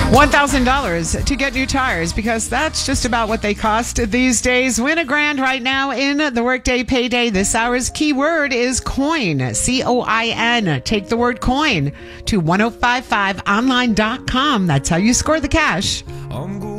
$1,000 to get new tires, because that's just about what they cost these days. Win $1,000 right now in the Workday Payday. This hour's keyword is coin, COIN. Take the word coin to 1055online.com. That's how you score the cash.